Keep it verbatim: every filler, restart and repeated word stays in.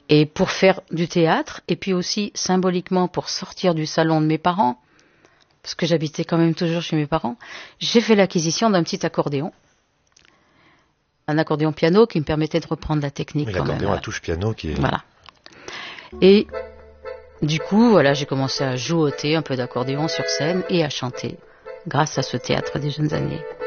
Et pour faire du théâtre, et puis aussi symboliquement pour sortir du salon de mes parents, parce que j'habitais quand même toujours chez mes parents, j'ai fait l'acquisition d'un petit accordéon. Un accordéon piano qui me permettait de reprendre la technique. Oui, quand l'accordéon même. à touche piano qui est... Voilà. Et du coup, voilà, j'ai commencé à jouoter un peu d'accordéon sur scène et à chanter grâce à ce théâtre des jeunes années.